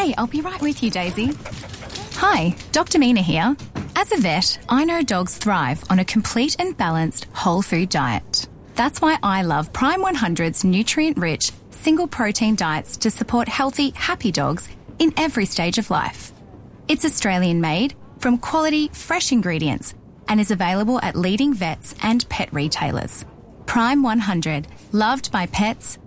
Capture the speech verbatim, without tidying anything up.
Hey, I'll be right with you, Daisy. Hi, Doctor Mina here. As a vet, I know dogs thrive on a complete and balanced whole food diet. That's why I love Prime one hundred's nutrient-rich, single-protein diets to support healthy, happy dogs in every stage of life. It's Australian-made, from quality, fresh ingredients, and is available at leading vets and pet retailers. Prime one hundred, loved by pets,